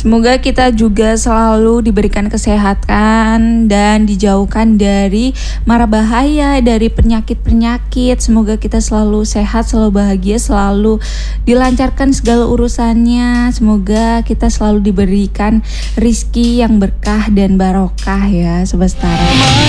Semoga kita juga selalu diberikan kesehatan dan dijauhkan dari mara bahaya, dari penyakit-penyakit. Semoga kita selalu sehat, selalu bahagia, selalu dilancarkan segala urusannya. Semoga kita selalu diberikan rizki yang berkah dan barokah ya, Sobat Setara.